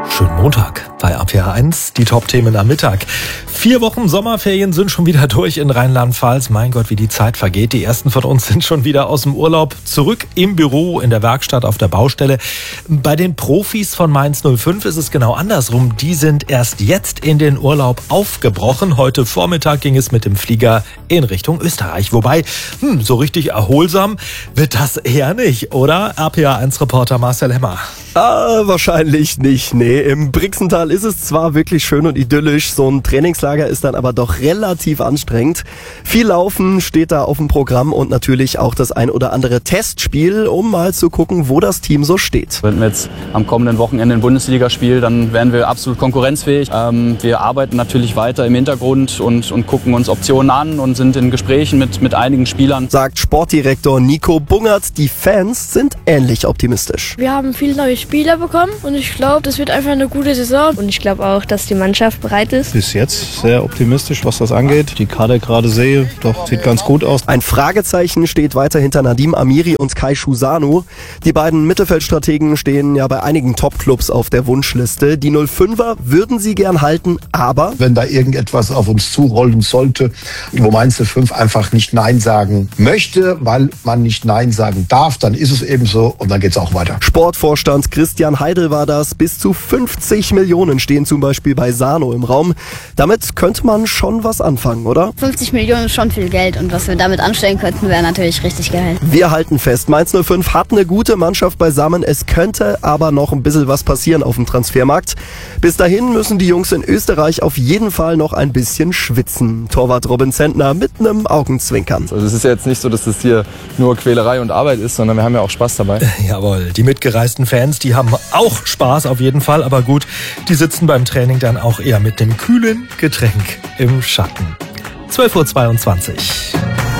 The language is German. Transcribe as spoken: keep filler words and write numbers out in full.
Schönen Montag bei A P H eins, die Top-Themen am Mittag. Vier Wochen Sommerferien sind schon wieder durch in Rheinland-Pfalz. Mein Gott, wie die Zeit vergeht. Die ersten von uns sind schon wieder aus dem Urlaub zurück im Büro, in der Werkstatt, auf der Baustelle. Bei den Profis von Mainz null fünf ist es genau andersrum. Die sind erst jetzt in den Urlaub aufgebrochen. Heute Vormittag ging es mit dem Flieger in Richtung Österreich. Wobei, hm, so richtig erholsam wird das eher nicht, oder? A P H eins-Reporter Marcel Hemmer. Ah, wahrscheinlich nicht. Nee, im Brixental ist es zwar wirklich schön und idyllisch, so ein Trainingslager ist dann aber doch relativ anstrengend. Viel Laufen steht da auf dem Programm und natürlich auch das ein oder andere Testspiel, um mal zu gucken, wo das Team so steht. Wenn wir jetzt am kommenden Wochenende ein Bundesligaspiel, dann werden wir absolut konkurrenzfähig. Ähm, wir arbeiten natürlich weiter im Hintergrund und, und gucken uns Optionen an und sind in Gesprächen mit, mit einigen Spielern. Sagt Sportdirektor Nico Bungert, die Fans sind ähnlich optimistisch. Wir haben viele neue Spieler bekommen und ich glaube, das wird einfach eine gute Saison. Und ich glaube auch, dass die Mannschaft bereit ist. Bis jetzt sehr optimistisch, was das angeht. Die Kader gerade sehe, doch sieht ganz gut aus. Ein Fragezeichen steht weiter hinter Nadim Amiri und Kai Schusanu. Die beiden Mittelfeldstrategen stehen ja bei einigen Top-Clubs auf der Wunschliste. Die null fünfer würden sie gern halten, aber wenn da irgendetwas auf uns zurollen sollte, wo Mainz null fünf einfach nicht Nein sagen möchte, weil man nicht Nein sagen darf, dann ist es eben so und dann geht es auch weiter. Sportvorstand Christian Heidel war das. Bis zu fünfzig Millionen stehen zum Beispiel bei Sano im Raum. Damit könnte man schon was anfangen, oder? fünfzig Millionen ist schon viel Geld und was wir damit anstellen könnten, wäre natürlich richtig geil. Wir halten fest, Mainz null fünf hat eine gute Mannschaft beisammen. Es könnte aber noch ein bisschen was passieren auf dem Transfermarkt. Bis dahin müssen die Jungs in Österreich auf jeden Fall noch ein bisschen schwitzen. Torwart Robin Zentner mit einem Augenzwinkern. Also es ist ja jetzt nicht so, dass das hier nur Quälerei und Arbeit ist, sondern wir haben ja auch Spaß dabei. Jawohl, die mitgereisten Fans, die haben auch Spaß auf jeden Fall, aber gut, die sitzen beim Training dann auch eher mit dem kühlen Getränk im Schatten. zwölf Uhr zweiundzwanzig.